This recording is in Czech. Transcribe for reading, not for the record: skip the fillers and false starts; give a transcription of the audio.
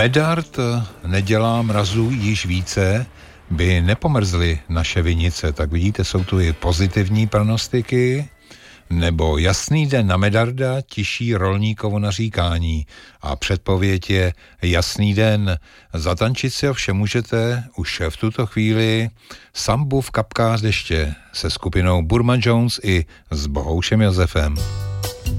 Medard nedělá mrazu již více, by nepomrzly naše vinice. Tak vidíte, jsou tu i pozitivní pronostiky, nebo jasný den na Medarda tiší rolníkovo naříkání a předpověď je jasný den. Zatančit si ovšem můžete už v tuto chvíli sambu v kapkách deště se skupinou Burma Jones i s Bohoušem Josefem.